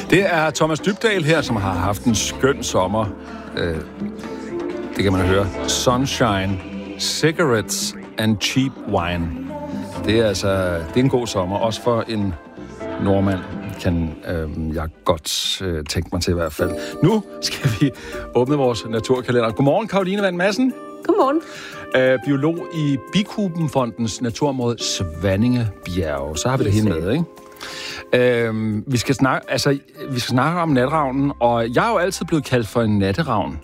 Det er Thomas Dybdahl her, som har haft en skøn sommer. Det kan man høre. Sunshine, cigarettes and cheap wine. Det er en god sommer, også for en nordmand, kan jeg godt tænke mig til i hvert fald. Nu skal vi åbne vores naturkalender. Godmorgen, Caroline Vand Madsen. Godmorgen. Biolog i Bikubenfondens naturområde Svanninge Bjerge. Så har vi det hele med, ikke? Vi skal snakke om natravnen, og jeg er jo altid blevet kaldt for en natteravn.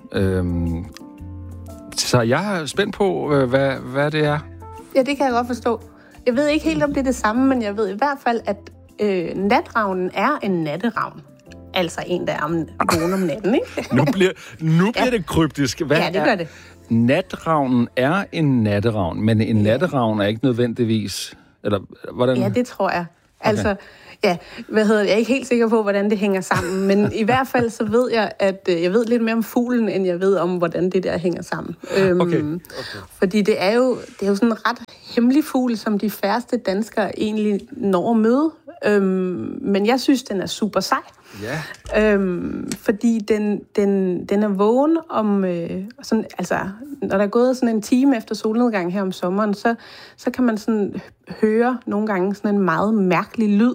Så jeg er spændt på, hvad det er. Ja, det kan jeg godt forstå. Jeg ved ikke helt, om det er det samme, men jeg ved i hvert fald, at natravnen er en natteravn. Altså en, der er vågen om natten, ikke? nu bliver det kryptisk. Hvad det gør det. Natravnen er en natteravn, men en natteravn er ikke nødvendigvis... Eller hvordan? Ja, det tror jeg. Altså, jeg er ikke helt sikker på, hvordan det hænger sammen, men i hvert fald så ved jeg, at jeg ved lidt mere om fuglen, end jeg ved om, hvordan det der hænger sammen. Okay. Fordi det er jo sådan en ret hemmelig fugl, som de færreste danskere egentlig når at møde. Men jeg synes, den er super sej. Ja. Fordi den er vågen om... sådan, altså, når der er gået sådan en time efter solnedgang her om sommeren, så kan man sådan høre nogle gange sådan en meget mærkelig lyd,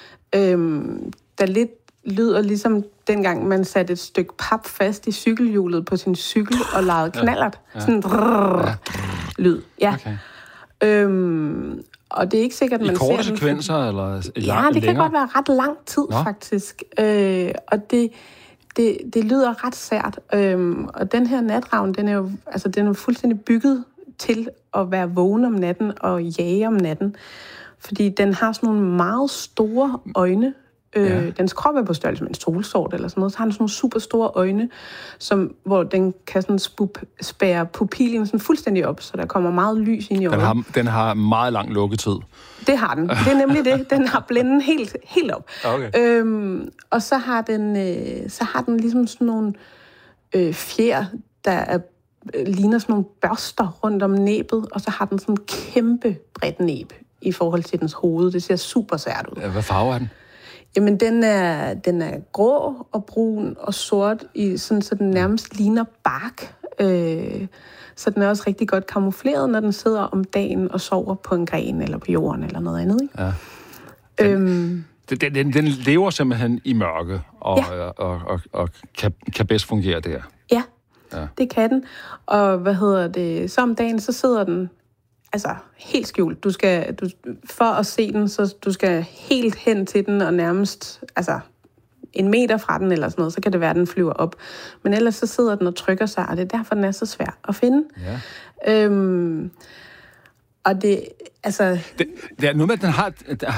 der lidt lyder ligesom dengang man satte et stykke pap fast i cykelhjulet på sin cykel og legede knallert. Ja. Sådan en lyd. Ja. Okay. Og det er ikke sikkert, man ser den. I korte sekvenser, eller ja, det kan godt være ret lang tid, faktisk. Og det lyder ret sært. Og den her natravn, den er jo fuldstændig bygget til at være vågen om natten og jage om natten. Fordi den har sådan nogle meget store øjne. Dens krop er på størrelse med en solsort eller sådan noget. Så har den sådan nogle super store øjne, hvor den kan sådan spærre pupillen sådan fuldstændig op, så der kommer meget lys ind i øjnene. Den har meget lang lukketid. Det har den. Det er nemlig det. Den har blænden helt op. Okay. Og så har den ligesom sådan nogle fjer, der ligner sådan nogle børster rundt om næbet, og så har den sådan en kæmpe bredt næb i forhold til dens hoved. Det ser super sært ud. Hvad farve er den? Jamen, den er grå og brun og sort, så den nærmest ligner bark. Så den er også rigtig godt kamufleret, når den sidder om dagen og sover på en gren eller på jorden eller noget andet, ikke? Ja. Den lever simpelthen i mørke og kan bedst fungere der. Ja, det kan den. Og så om dagen, så sidder den helt skjult. For at se den, så du skal helt hen til den og nærmest, en meter fra den eller sådan noget, så kan det være, at den flyver op. Men ellers så sidder den og trykker sig, og det er derfor, den er så svær at finde. Ja. Og det, Det er noget med, at den har...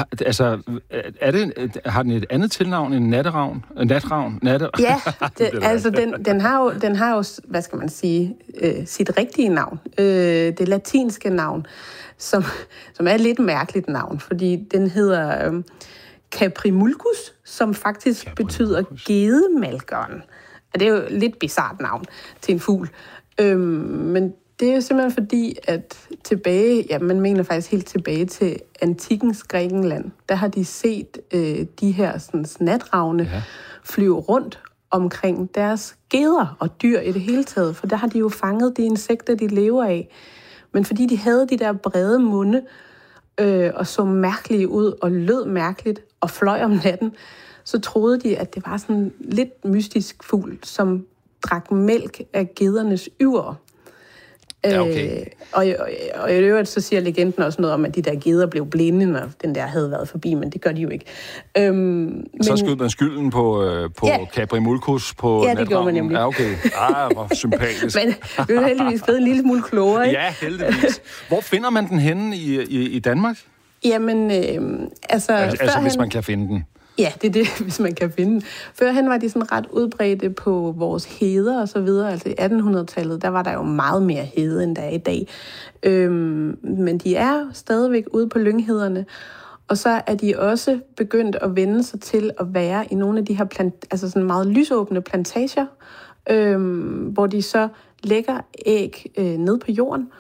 har den et andet tilnavn end natteravn? Natravn? Ja, den har jo, hvad skal man sige, sit rigtige navn. Det latinske navn, som er et lidt mærkeligt navn, fordi den hedder Caprimulcus, som faktisk betyder gedemalkeren. Og det er jo et lidt bizarrt navn til en fugl. Men det er jo simpelthen fordi, at man mener faktisk helt tilbage til antikkens Grækenland, der har de set de her sådan, natravne flyve rundt omkring deres geder og dyr i det hele taget, for der har de jo fanget de insekter, de lever af. Men fordi de havde de der brede munde, og så mærkelige ud og lød mærkeligt og fløj om natten, så troede de, at det var sådan en lidt mystisk fugl, som drak mælk af gedernes yver. Ja, okay. Og i øvrigt så siger legenden også noget om, at de der geder blev blinde, når den der havde været forbi, men det gør de jo ikke. Så skød man skylden på Caprimulcus på natravnen? Ja, det gjorde man nemlig. Ja, okay. Hvor sympatisk. Men vi er heldigvis blevet en lille smule klogere, ikke? Ja, heldigvis. Hvor finder man den henne i Danmark? Jamen, hvis man kan finde den. Ja, det er det, hvis man kan finde. Førhen var de sådan ret udbredte på vores heder og så videre. Altså i 1800-tallet, der var der jo meget mere hede, end der er i dag. Men de er stadigvæk ude på lynghederne. Og så er de også begyndt at vende sig til at være i nogle af de her sådan meget lysåbne plantager, hvor de så lægger æg ned på jorden. Ja.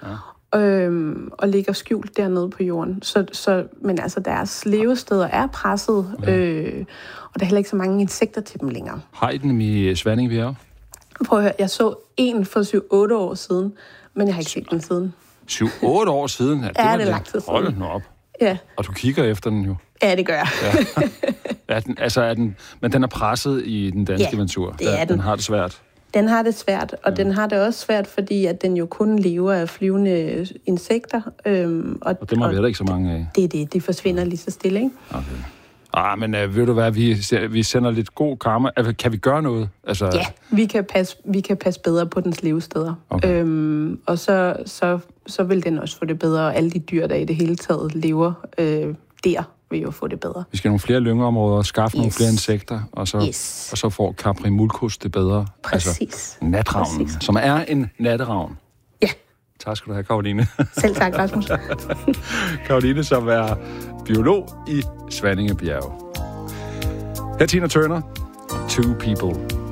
og ligger skjult dernede på jorden. Men altså, deres levesteder er presset, og der er heller ikke så mange insekter til dem længere. Har I dem i Svanninge Bjerge? Prøv at høre, jeg så en for 7-8 år siden, men jeg har ikke set den siden. 7-8 år siden? Ja, det er lang tid siden. Hold den op. Ja. Og du kigger efter den jo. Ja, det gør jeg. Ja. Men den er presset i den danske natur. Det er den. Den har det svært. Den har det svært, og den har det også svært, fordi at den jo kun lever af flyvende insekter. Og dem har vi heller ikke så mange af. Det er det. De forsvinder lige så stille, ikke? Okay. Men ved du hvad, vi sender lidt god karma. Altså, kan vi gøre noget? Altså... Ja, vi kan passe bedre på dens levesteder. Okay. Og så vil den også få det bedre, og alle de dyr, der i det hele taget lever der, vil jo få det bedre. Vi skal have nogle flere lyngområder, skaffe nogle flere insekter, og så får Caprimulcus det bedre. Præcis. Altså, natravnen, som er en natteravn. Ja. Tak skal du have, Karoline. Selv tak, Rasmus. Karoline, som er biolog i Svanninge Bjerge. Her er Tina Turner, Two People.